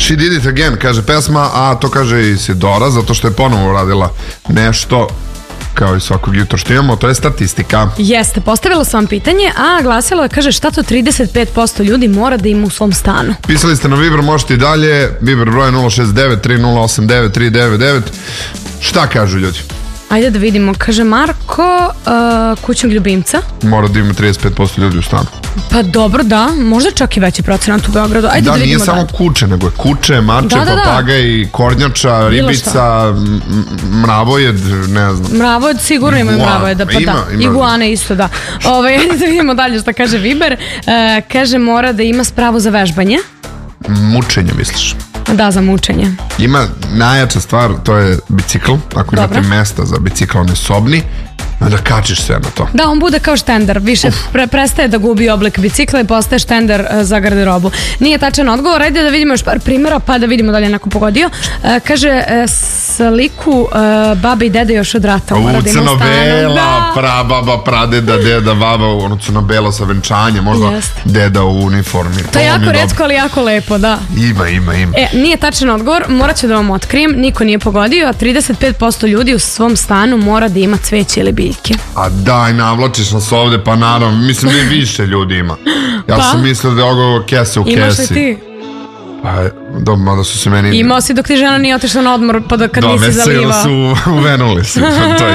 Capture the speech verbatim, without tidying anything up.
She Did It Again, kaže pesma, a to kaže i Sidora, zato što je ponovo radila nešto kao i svakog jutra što imamo, to je statistika. Jeste, postavila sam vam pitanje, a glasilo je, kaže, šta to trideset pet posto ljudi mora da ima u svom stanu? Pisali ste na Viber, možete i dalje, Viber broj nula šest devet tri nula osam devet tri devet devet. Šta kažu ljudi? Ajde da vidimo, kaže Marko, uh, kućnog ljubimca. Mora da ima trideset pet posto ljudi u stanu. Pa dobro, da, možda čak i veći procenat u Beogradu. Ajde da, da vidimo nije samo dalje. kuće, nego je kuće, mače, Da, da, da. papagaj, kornjača, ribica, m- mravojed, ne znam. Mravojed, sigurno imaju Iguana. mravojed, da, pa Ima, da. ima. Iguane isto, da. Ove, ajde da vidimo dalje šta kaže Viber. Uh, kaže, mora da ima spravu za vežbanje. Mučenje, misliš? Da, za mučenje. Ima najjača stvar, to je bicikl. Ako imate Dobro. mesta za bicikl, on je sobni, onda kačiš se na to. Da, on bude kao štender, više pre, prestaje da gubi oblik bicikla i postaje štender uh, za garderobu. Nije tačan odgovor, ajde da vidimo još par primjera, pa da vidimo da li je neko pogodio. Uh, kaže, uh, sliku uh, babe i dede još od rata. U mora da ima u stanu. crno-bela, Da. prababa, pradeda, deda, baba, ono crno-belo sa venčanjem, možda Jeste. deda u uniformi. To je vam jako dobro. retko, ali jako lepo, da. Ima, ima, ima. E, nije tačan odgovor, morat ću da vam otkrijem, niko nije pogodio, a trideset pet posto ljudi u svom stanu mora da ima cveće ili biljke. A daj, navlačiš nas ovde, pa naravno, mislim da i više ljudi ima. Ja Pa? sam mislio da je ovo kese u kesi. Imaš li ti? Pa, dobro, mada su se meni... Imao si dok ti žena nije otišla na odmor, pa da kad nisi Domesili zalivao. su uvenuli se. To je